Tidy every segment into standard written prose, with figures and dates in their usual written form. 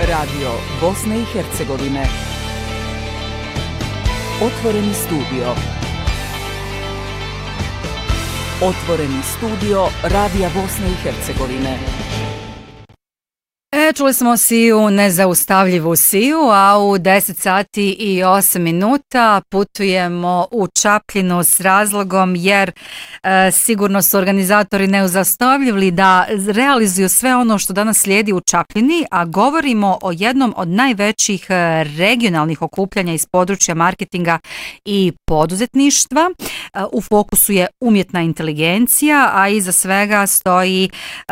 Radio Bosne i Hercegovine. Otvoreni studio. Otvoreni studio Radija Bosne i Hercegovine. Čuli smo Siju, nezaustavljivu Siju, a u 10 sati i 8 minuta putujemo u Čapljinu s razlogom jer sigurno su organizatori nezaustavljivi da realizuju sve ono što danas slijedi u Čapljini, a govorimo o jednom od najvećih regionalnih okupljanja iz područja marketinga i poduzetništva. U fokusu je umjetna inteligencija, a iza svega stoji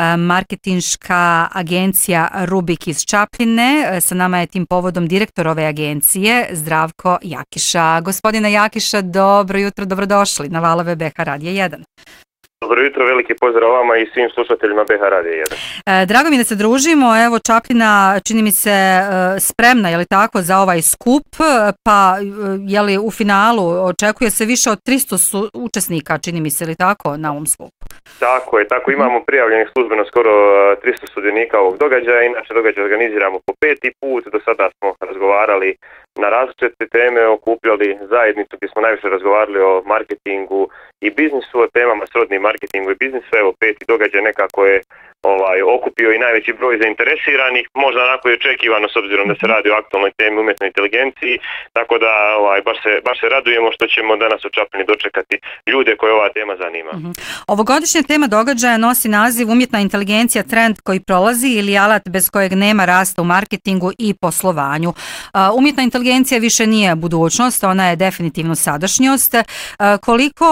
marketinška agencija Rubik iz Čapljine. Sa nama je tim povodom direktor ove agencije, Zdravko Jakiša. Gospodine Jakiša, dobro jutro, dobrodošli na valove BH Radija 1. Dobro jutro, veliki pozdrav vama i svim slušateljima BH Radija 1. Drago mi da se družimo, evo Čapljina čini mi se spremna, je li tako, za ovaj skup, pa je li u finalu očekuje se više od 300 učesnika, čini mi se, li tako, na ovom skupu? Tako je, tako imamo prijavljenih službeno skoro 300 sudionika ovog događaja, inače događaj organiziramo po 5. put, do sada smo razgovarali na različite teme, okupljali zajednicu gdje smo najviše razgovarali o marketingu i biznisu, o temama srodnim marketingu i biznisu. Evo 5. događaj nekako je okupio i najveći broj zainteresiranih, možda onako i očekivano s obzirom da se radi o aktualnoj temi umjetnoj inteligenciji, tako da baš se radujemo što ćemo danas u Čapljini dočekati ljude koje ova tema zanima. Ovogodišnja tema događaja nosi naziv Umjetna inteligencija, trend koji prolazi ili alat bez kojeg nema rasta u marketingu i poslovanju. Umjetna inteligencija više nije budućnost, ona je definitivno sadašnjost. Koliko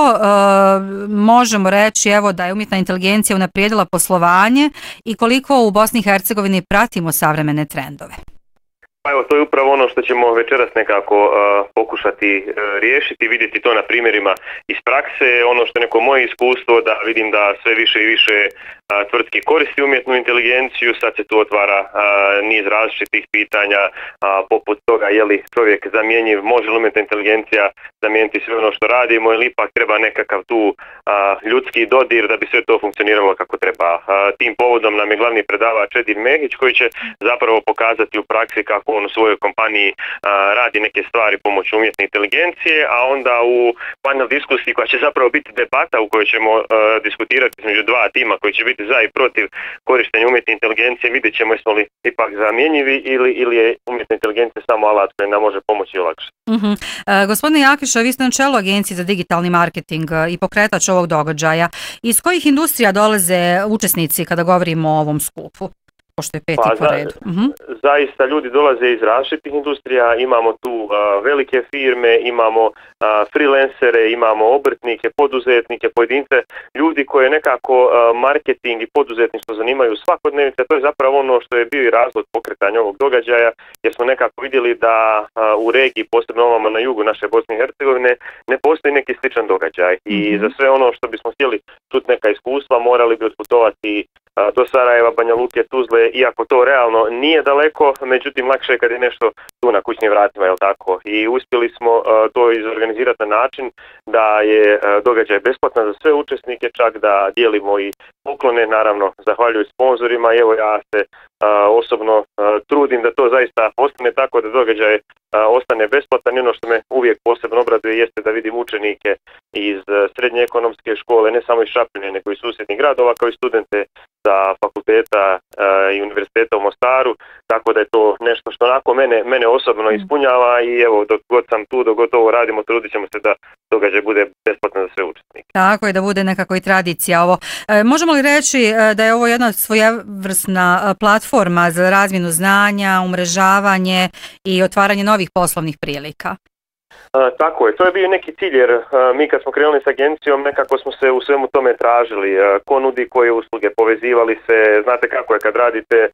možemo reći evo da je umjetna inteligencija unaprijedila poslovanje i koliko u Bosni i Hercegovini pratimo savremene trendove? Pa evo, to je upravo ono što ćemo večeras nekako pokušati riješiti, vidjeti to na primjerima iz prakse. Ono što je neko moje iskustvo, da vidim da sve više i više tvrtki koristi umjetnu inteligenciju, sad se tu otvara niz različitih pitanja poput toga je li čovjek zamjenjiv, može li umjetna inteligencija zamijeniti sve ono što radimo ili ipak treba nekakav tu ljudski dodir da bi sve to funkcioniralo kako treba. Tim povodom nam je glavni predavač Edin Mehić koji će zapravo pokazati u praksi kako on u svojoj kompaniji radi neke stvari pomoću umjetne inteligencije, a onda u panel diskusiji koja će zapravo biti debata u kojoj ćemo diskutirati između dva tima koji će biti za i protiv korištenja umjetne inteligencije, vidjet ćemo jesmo li ipak zamjenjivi ili je umjetna inteligencija samo alat koji nam može pomoći olakšati. Gospodine Jakiša, vi ste na čelu Agencije za digitalni marketing i pokretač ovog događaja. Iz kojih industrija dolaze učesnici kada govorimo o ovom skupu? Pošto je 5. po redu. Zaista ljudi dolaze iz različitih industrija, imamo tu velike firme, imamo freelancere, imamo obrtnike, poduzetnike, pojedince, ljudi koje nekako marketing i poduzetništvo zanimaju svakodnevice. To je zapravo ono što je bio i razlog pokretanja ovog događaja, jer smo nekako vidjeli da u regiji, posebno ovamo na jugu naše Bosne i Hercegovine, ne postoji neki sličan događaj. I za sve ono što bismo htjeli čuti neka iskustva, morali bi otputovati do Sarajeva, Banja Luke, Tuzle, iako to realno nije daleko, međutim lakše je kad je nešto tu na kućnim vratima, jel tako? I uspjeli smo to izorganizirati na način da je događaj besplatan za sve učesnike, čak da dijelimo i poklone, naravno zahvaljujući sponzorima. Evo ja se osobno trudim da to zaista ostane tako, da događaj ostane besplatan. I ono što me uvijek posebno obraduje jeste da vidim učenike iz srednje ekonomske škole, ne samo iz Čapljine, nego i susjednih gradova, kao i studente sa fakulteta i univerziteta u Mostaru, tako da je to nešto što onako mene osobno ispunjava i evo dok god sam tu, dok gotovo radimo, trudit ćemo se da događaj bude besplatan za sve učesnike. Tako je, da bude nekako i tradicija ovo. Možemo li reći da je ovo jedna svojevrsna platforma za razmjenu znanja, umrežavanje i otvaranje novih poslovnih prilika? Tako je, to je bio neki cilj jer mi kad smo krenuli s agencijom nekako smo se u svemu tome tražili ko nudi koje usluge, povezivali se, znate kako je kad radite